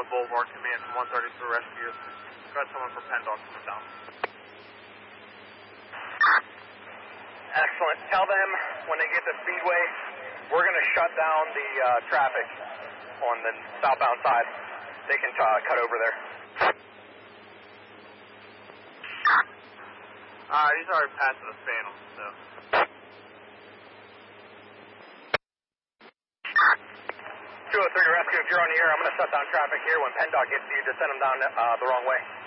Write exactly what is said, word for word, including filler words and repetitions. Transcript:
Hollywood Boulevard, command from one thirty-three Rescue. Got someone from PennDOT coming down. Excellent. Tell them when they get to Speedway, we're going to shut down the uh, traffic on the southbound side. They can uh, cut over there. Uh, he's already passing the Phantom, so. two oh three Rescue, if you're on the air, I'm going to shut down traffic here. When PennDOT gets to you, just send them down uh, the wrong way.